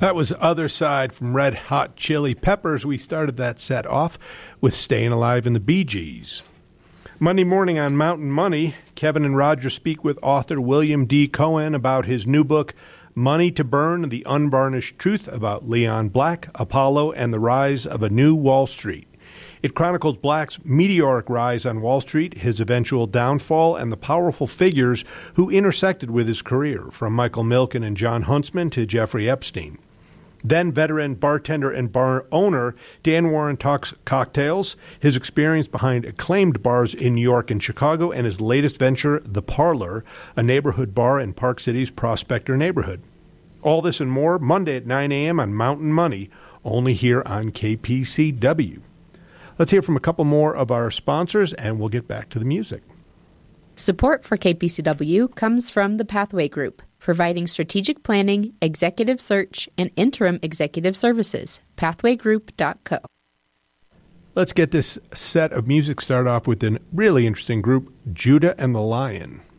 That was Other Side from Red Hot Chili Peppers. We started that set off with Staying Alive in the Bee Gees. Monday morning on Mountain Money, Kevin and Roger speak with author William D. Cohen about his new book, Money to Burn, The Unvarnished Truth About Leon Black, Apollo, and the Rise of a New Wall Street. It chronicles Black's meteoric rise on Wall Street, his eventual downfall, and the powerful figures who intersected with his career, from Michael Milken and John Huntsman to Jeffrey Epstein. Then veteran bartender and bar owner Dan Warren talks cocktails, his experience behind acclaimed bars in New York and Chicago, and his latest venture, The Parlor, a neighborhood bar in Park City's Prospector neighborhood. All this and more Monday at 9 a.m. on Mountain Money, only here on KPCW. Let's hear from a couple more of our sponsors, and we'll get back to the music. Support for KPCW comes from the Pathway Group, providing strategic planning, executive search, and interim executive services. Pathwaygroup.co. Let's get this set of music started off with a really interesting group, Judah and the Lion.